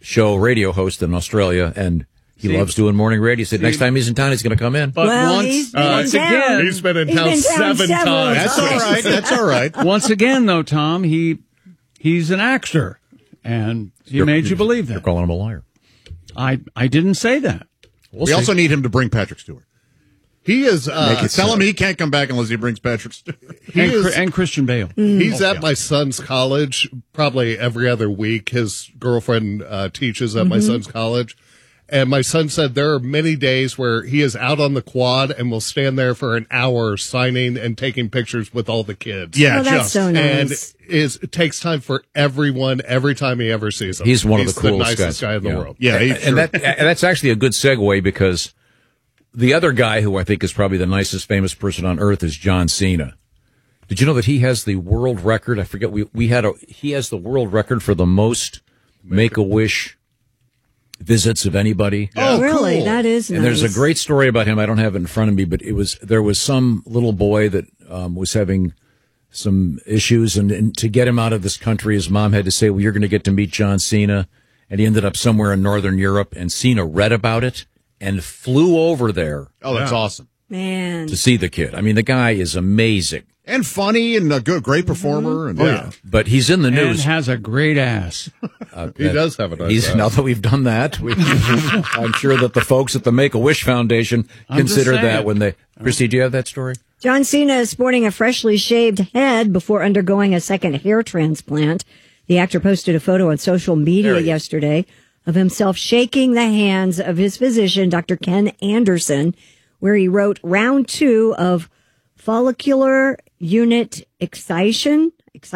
show radio host in Australia, and he loves doing morning radio. He said next time he's in town, he's going to come in. But he's been in town seven times. That's all right. That's all right. Once again, though, Tom, he's an actor, and he made you believe that. You're calling him a liar. I didn't say that. We also need him to bring Patrick Stewart. He is. Tell him he can't come back unless he brings Patrick Stewart. And Christian Bale. He's at my son's college probably every other week. His girlfriend teaches at my son's college. And my son said there are many days where he is out on the quad and will stand there for an hour signing and taking pictures with all the kids. Yeah, that's so nice. And it takes time for everyone every time he ever sees him. He's one of the coolest nicest guy in the world. Yeah, and that's actually a good segue, because the other guy who I think is probably the nicest famous person on earth is John Cena. Did you know that he has the world record? I forget. He has the world record for the most Make-A-Wish visits of anybody. Oh, really? Cool. That is nice. And there's a great story about him. I don't have it in front of me, but there was some little boy that was having some issues, and to get him out of this country, his mom had to say, well, you're going to get to meet John Cena. And he ended up somewhere in Northern Europe, and Cena read about it and flew over there. Oh, that's awesome. Man. To see the kid. I mean, the guy is amazing. And funny and a great performer. And, But he's in the news. And has a great ass. He does have a nice ass. Now that we've done that, I'm sure that the folks at the Make-A-Wish Foundation consider that when they... Christy, do you have that story? John Cena is sporting a freshly shaved head before undergoing a second hair transplant. The actor posted a photo on social media yesterday of himself shaking the hands of his physician, Dr. Ken Anderson, where he wrote round 2 of follicular unit excision.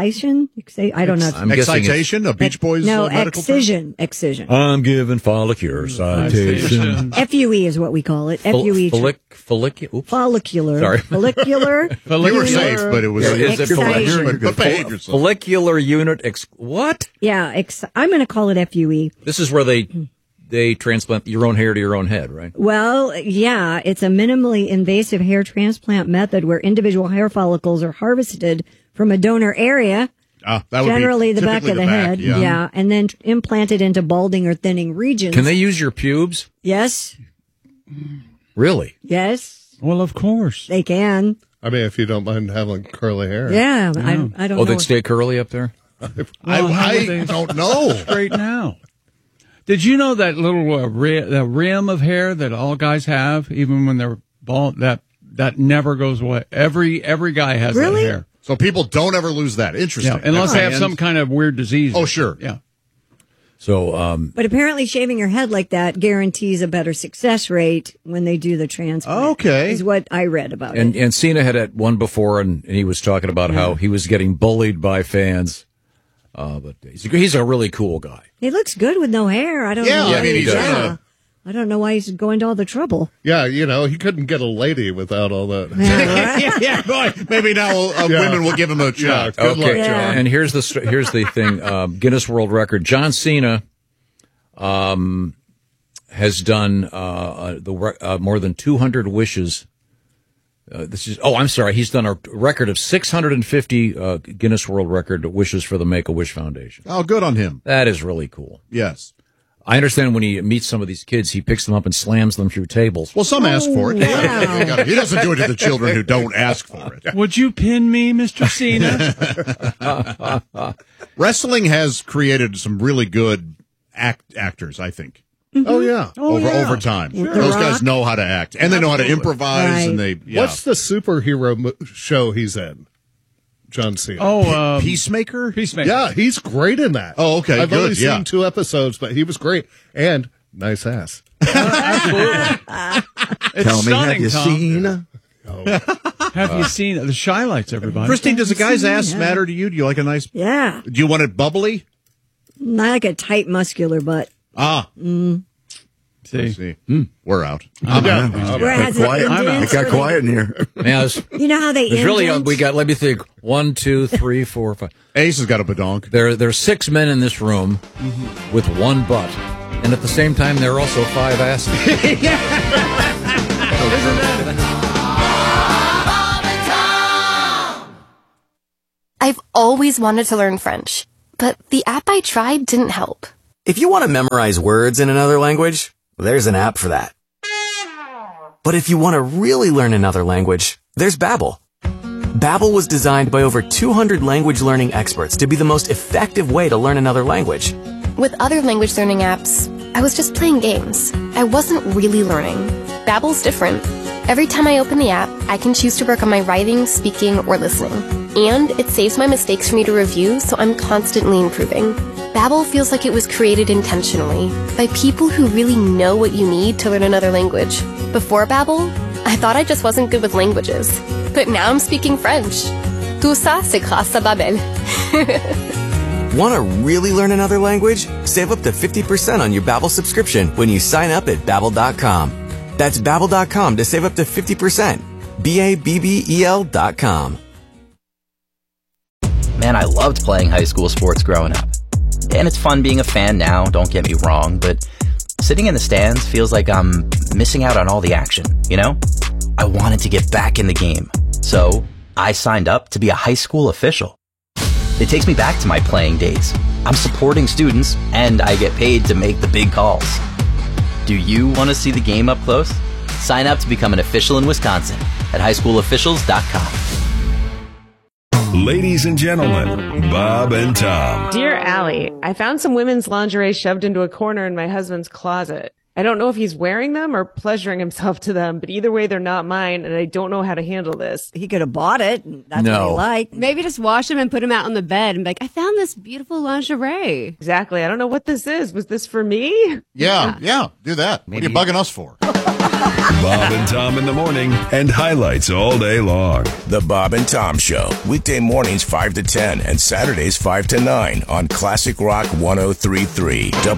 I don't know. Excitation? A Beach Boys medical term? Excision. I'm giving follicular citation. FUE is what we call it. FUE. Follicular. Sorry. Follicular. You were safe, but it was... Excision. Behave yourself. Follicular unit... what? Yeah, I'm going to call it FUE. This is where they transplant your own hair to your own head, right? Well, yeah, it's a minimally invasive hair transplant method where individual hair follicles are harvested from a donor area, that would generally be the back of the head, and then implanted into balding or thinning regions. Can they use your pubes? Yes. Really? Yes. Well, of course. They can. I mean, if you don't mind having curly hair. Yeah, I don't know. Oh, they'd stay curly up there? I don't know. Straight now. Did you know that little the rim of hair that all guys have, even when they're bald, that never goes away? Every guy has that hair. So people don't ever lose that. Interesting. Yeah, unless they have some kind of weird disease. Oh, sure. Yeah. So, but apparently shaving your head like that guarantees a better success rate when they do the transplant. Okay. Is what I read about it. And Cena had one before, and he was talking about how he was getting bullied by fans. But he's a really cool guy. He looks good with no hair. I don't know. Yeah, I mean, he does. I don't know why he's going to all the trouble. Yeah, he couldn't get a lady without all that. Yeah, boy. Maybe now women will give him a shot. Good luck, John. And here's the thing: Guinness World Record. John Cena has done more than 200 wishes. He's done a record of 650 Guinness World Record wishes for the Make-A-Wish Foundation. Oh, good on him. That is really cool. Yes. I understand when he meets some of these kids, he picks them up and slams them through tables. Well, some ask for it. Wow. He doesn't do it to the children who don't ask for it. Would you pin me, Mr. Cena? Wrestling has created some really good actors, I think. Oh, yeah. Over time. Sure. Those guys know how to act. And they know how to improvise. Right. And they. Yeah. What's the superhero show he's in? John Cena. Oh, Peacemaker? Yeah, he's great in that. Oh, okay, I've good, only seen 2 episodes, but he was great. And nice ass. absolutely. Tell me, have you Tom. seen? Have you seen the Shylights, everybody? Christine, does a guy's ass matter to you? Do you like a nice... Yeah. Do you want it bubbly? Not like a tight, muscular butt. See. We're out. Where has it been It got quiet in here. Yeah, You know how they there's really indent? we got. Let me think. 1, 2, 3, 4, 5. Ace has got a badonk. There's 6 men in this room with 1 butt, and at the same time, there are also 5 asses. I've always wanted to learn French, but the app I tried didn't help. If you want to memorize words in another language, there's an app for that. But if you want to really learn another language, there's Babbel. Babbel was designed by over 200 language learning experts to be the most effective way to learn another language. With other language learning apps, I was just playing games. I wasn't really learning. Babbel's different. Every time I open the app, I can choose to work on my writing, speaking, or listening. And it saves my mistakes for me to review, so I'm constantly improving. Babbel feels like it was created intentionally by people who really know what you need to learn another language. Before Babbel, I thought I just wasn't good with languages. But now I'm speaking French. Tout ça, c'est grâce à Babbel. Want to really learn another language? Save up to 50% on your Babbel subscription when you sign up at Babbel.com. That's Babbel.com to save up to 50%. Babbel.com. Man, I loved playing high school sports growing up. And it's fun being a fan now, don't get me wrong, but sitting in the stands feels like I'm missing out on all the action, you know? I wanted to get back in the game, so I signed up to be a high school official. It takes me back to my playing days. I'm supporting students, and I get paid to make the big calls. Do you want to see the game up close? Sign up to become an official in Wisconsin at highschoolofficials.com. Ladies and gentlemen, Bob and Tom. Dear Allie, I found some women's lingerie shoved into a corner in my husband's closet. I don't know if he's wearing them or pleasuring himself to them, but either way, they're not mine, and I don't know how to handle this. He could have bought it. That's what he liked. Maybe just wash them and put them out on the bed and be like, I found this beautiful lingerie. Exactly. I don't know what this is. Was this for me? Yeah. Do that. Maybe. What are you bugging us for? Bob and Tom in the morning and highlights all day long. The Bob and Tom Show. Weekday mornings 5 to 10 and Saturdays 5 to 9 on Classic Rock 103.3.